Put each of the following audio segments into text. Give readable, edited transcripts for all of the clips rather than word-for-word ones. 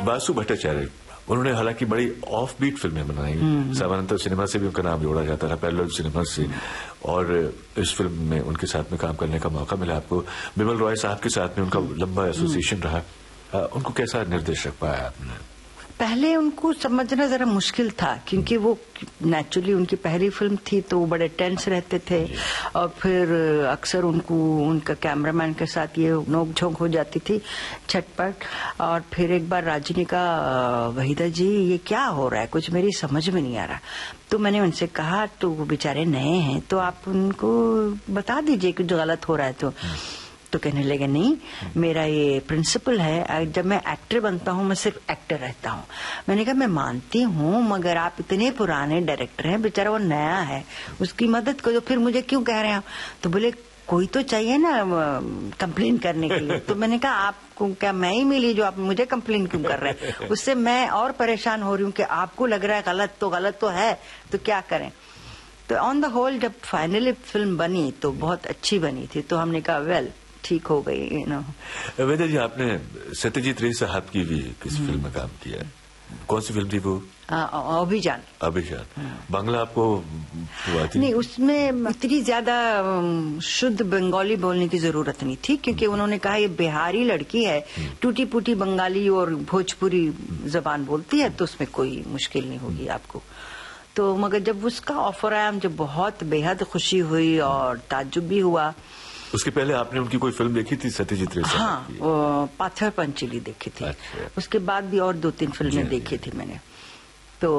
बासु भट्टाचार्य, उन्होंने हालांकि बड़ी ऑफ बीट फिल्में बनाई। सामान्यतः सिनेमा से भी उनका नाम जोड़ा जाता था, पैरेलल सिनेमा से, और इस फिल्म में उनके साथ में काम करने का मौका मिला आपको। बिमल रॉय साहब के साथ में उनका लंबा एसोसिएशन रहा। उनको कैसा निर्देशक पाया आपने? पहले उनको समझना जरा मुश्किल था, क्योंकि वो नेचुरली उनकी पहली फिल्म थी, तो वो बड़े टेंस रहते थे, और फिर अक्सर उनको उनका कैमरामैन के साथ ये नोक झोंक हो जाती थी, छटपट। और फिर एक बार राजी ने कहा, वहीदा जी ये क्या हो रहा है, कुछ मेरी समझ में नहीं आ रहा। तो मैंने उनसे कहा, तो वो बेचारे नए हैं, तो आप उनको बता दीजिए कि जो गलत हो रहा है तो कहने लगे, नहीं मेरा ये प्रिंसिपल है, जब मैं एक्टर बनता हूँ मैं सिर्फ एक्टर रहता हूँ। मैंने कहा मैं मानती हूँ, मगर आप इतने पुराने डायरेक्टर हैं, बेचारा वो नया है, उसकी मदद करो, फिर मुझे क्यों कह रहे हैं? तो बोले कोई तो चाहिए ना कंप्लेन करने के लिए। तो मैंने कहा आपको क्या मैं ही मिली जो आप मुझे कंप्लेन क्यों कर रहे हैं? उससे मैं और परेशान हो रही हूँ कि आपको लग रहा है गलत तो है, तो क्या करें। तो ऑन द होल जब फाइनली फिल्म बनी तो बहुत अच्छी बनी थी, तो हमने कहा वेल ठीक हो गई। वहीदा जी, आपने सत्यजीत रे साहब की भी किस फिल्म में काम किया? कौन सी फिल्म थी वो? अभियान। बांग्ला आपको हुआ थी? नहीं, उसमें इतनी ज्यादा शुद्ध बंगाली बोलने की जरूरत नहीं थी, क्योंकि उन्होंने कहा ये बिहारी लड़की है, टूटी फूटी बंगाली और भोजपुरी जबान बोलती है, तो उसमें कोई मुश्किल नहीं होगी आपको। तो मगर जब उसका ऑफर आया मुझे बहुत बेहद खुशी हुई और ताज्जुब भी हुआ। उसके पहले आपने उनकी कोई फिल्म देखी थी सत्यजीत रे साहब? हाँ, पाथर पंचली देखी थी। अच्छा। उसके बाद भी और 2-3 फिल्में देखी थी मैंने। तो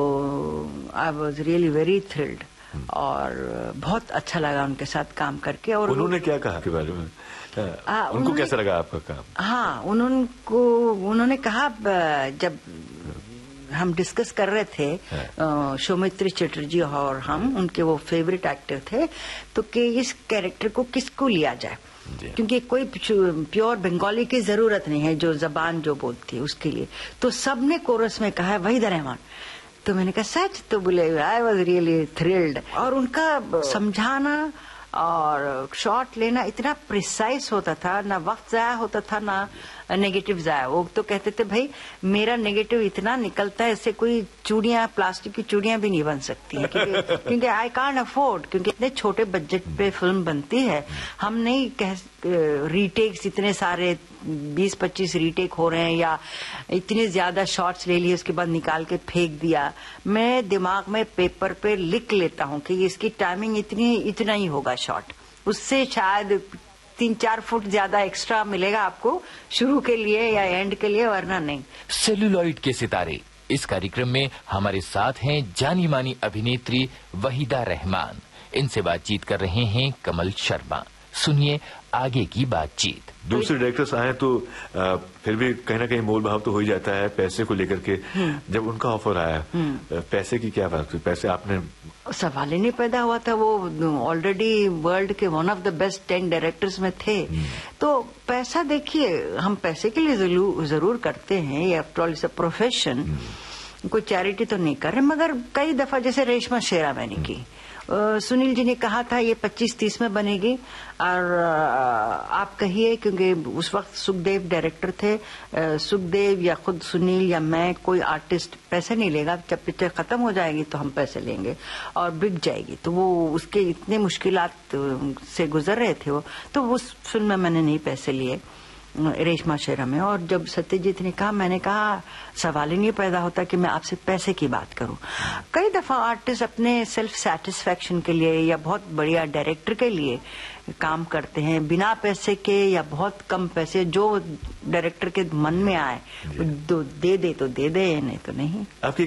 I was really very thrilled, और बहुत अच्छा लगा उनके साथ काम करके। और उन्होंने क्या कहा के बारे में? उनको कैसा लगा आपका काम? हाँ, उन्होंने कहा, जब हम डिस्कस कर रहे थे, सौमित्री चटर्जी और हम, उनके वो फेवरेट एक्टर थे, तो कि इस कैरेक्टर को किसको लिया जाए, क्योंकि कोई प्योर बंगाली की जरूरत नहीं है, जो जबान जो बोलती है उसके लिए। तो सबने कोरस में कहा है वहीदा रहमान। तो मैंने कहा सच? तो बोले आई वॉज रियली थ्रिल्ड। और उनका समझाना और शॉट लेना इतना प्रिसाइज होता था, ना वक्त जाया होता था ना नेगेटिव जाया। वो तो कहते थे भाई मेरा नेगेटिव इतना निकलता है, इससे कोई चूड़ियां, प्लास्टिक की चूड़ियां भी नहीं बन सकती है, क्योंकि आई कांट अफोर्ड, क्योंकि इतने छोटे बजट पे फिल्म बनती है। हम नहीं कह रीटेक्स इतने सारे 20-25 रीटेक हो रहे हैं, या इतने ज्यादा शॉट्स ले लिए उसके बाद निकाल के फेंक दिया। मैं दिमाग में पेपर पे लिख लेता हूँ कि इसकी टाइमिंग इतना ही होगा शॉट, उससे शायद 3-4 फुट ज्यादा एक्स्ट्रा मिलेगा आपको शुरू के लिए या एंड के लिए, वरना नहीं। सेल्यूलॉइड के सितारे इस कार्यक्रम में हमारे साथ हैं जानी मानी अभिनेत्री वहीदा रहमान। इनसे बातचीत कर रहे हैं कमल शर्मा। सुनिए आगे की बातचीत। दूसरे डायरेक्टर्स आए तो फिर भी कहीं ना कहीं मोल भाव तो हो ही जाता है पैसे को लेकर के। जब उनका ऑफर आया, पैसे की क्या बात हुई? पैसे आपने सवाल ही नहीं पैदा हुआ था। वो ऑलरेडी वर्ल्ड के one of the best 10 directors में थे। तो पैसा देखिए, हम पैसे के लिए जरूर करते हैं, ये after all is a profession, कोई चैरिटी तो नहीं कर रहे। मगर कई दफा जैसे रेशमा शेरा मैंने की, सुनील जी ने कहा था ये 25-30 में बनेगी, और आप कहिए, क्योंकि उस वक्त सुखदेव डायरेक्टर थे, सुखदेव या खुद सुनील या मैं, कोई आर्टिस्ट पैसे नहीं लेगा। जब पिक्चर खत्म हो जाएगी तो हम पैसे लेंगे और बिक जाएगी। तो वो उसके इतने मुश्किलात से गुजर रहे थे वो, तो उस फिल्म में मैंने नहीं पैसे लिए, रेशमा शेरा में। और जब सत्यजीत ने कहा, मैंने कहा सवाल ही नहीं पैदा होता कि मैं आपसे पैसे की बात करूं। कई दफा आर्टिस्ट अपने सेल्फ सेटिस्फैक्शन के लिए या बहुत बढ़िया डायरेक्टर के लिए काम करते हैं, बिना पैसे के या बहुत कम पैसे, जो डायरेक्टर के मन में आए दे दे तो दे दे, नहीं तो नहीं।